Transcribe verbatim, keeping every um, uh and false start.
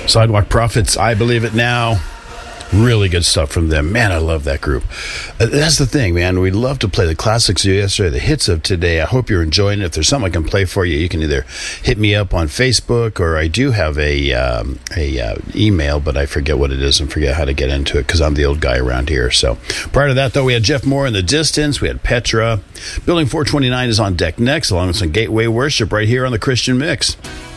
Sidewalk Prophets, I Believe It Now. Really good stuff from them. Man, I love that group. Uh, that's the thing, man. We love to play the classics of yesterday, the hits of today. I hope you're enjoying it. If there's something I can play for you, you can either hit me up on Facebook, or I do have a um, a uh, email, but I forget what it is and forget how to get into it because I'm the old guy around here. So prior to that, though, we had Jeff Moore in the Distance. We had Petra. Building four twenty-nine is on deck next, along with some Gateway Worship right here on the Christian Mix.